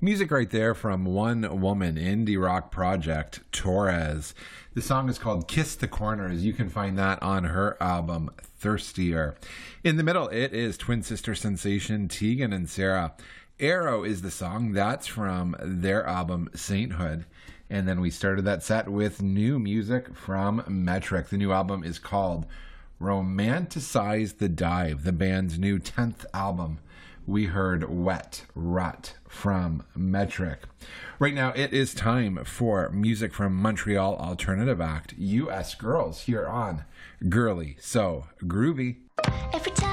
Music right there from one woman indie rock project, Torres. The song is called Kiss the Corners. You can find that on her album, Thirstier. In the middle, it is twin sister sensation Tegan and Sara. Arrow is the song. That's from their album, Sainthood. And then we started that set with new music from Metric. The new album is called Romanticize the Dive, the band's new 10th album. We heard Wet Rut from Metric. Right now, it is time for music from Montreal alternative act, US Girls, here on Girly So Groovy. Every time